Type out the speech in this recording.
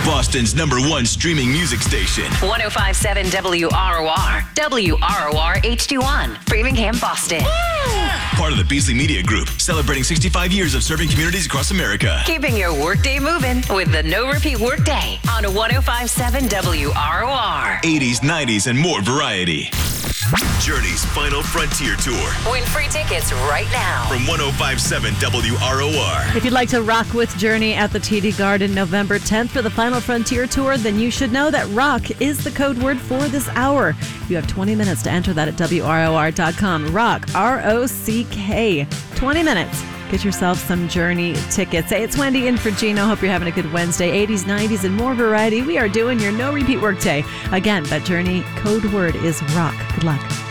Boston's #1 streaming music station. 105.7 WROR. WROR HD1. Framingham, Boston. Part of the Beasley Media Group, celebrating 65 years of serving communities across America. Keeping your workday moving with the No Repeat Workday on 105.7 WROR. 80s, 90s, and more variety. Journey's Final Frontier Tour. Win free tickets right now. From 105.7 WROR. If you'd like to rock with Journey at the TD Garden November 10th for the Final Frontier Tour, then you should know that rock is the code word for this hour. You have 20 minutes to enter that at WROR.com. Rock, R-O-C-K. 20 minutes. Get yourself some Journey tickets. Hey, it's Wendy in for Gino. Hope you're having a good Wednesday. 80s, 90s, and more variety. We are doing your No Repeat Workday. Again, that Journey code word is rock. Good luck.